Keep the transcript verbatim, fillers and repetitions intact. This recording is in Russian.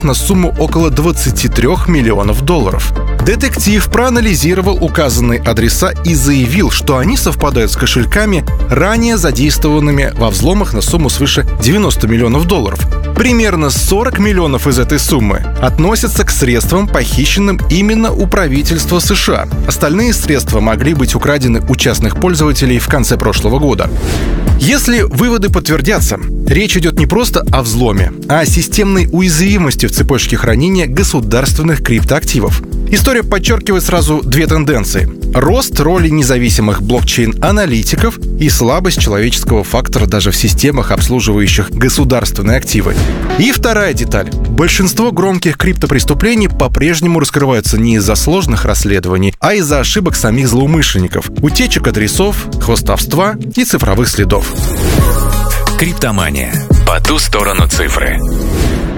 на сумму около двадцати трёх миллионов долларов. Детектив проанализировал указанные адреса и заявил, что они совпадают с кошельками, ранее задействованными во взломах на сумму свыше девяноста миллионов долларов. Примерно сорок миллионов из этой суммы относятся к средствам, похищенным именно у правительства США. Остальные средства могли быть украдены у частных пользователей в конце прошлого года. Если выводы подтвердятся, речь идет не просто о взломе, а о системной уязвимости в цепочке хранения государственных криптоактивов. История подчеркивает сразу две тенденции: рост роли независимых блокчейн-аналитиков и слабость человеческого фактора даже в системах, обслуживающих государственные активы. И вторая деталь: большинство громких криптопреступлений по-прежнему раскрываются не из-за сложных расследований, а из-за ошибок самих злоумышленников, утечек адресов, хвастовства и цифровых следов. Криптомания. По ту сторону цифры.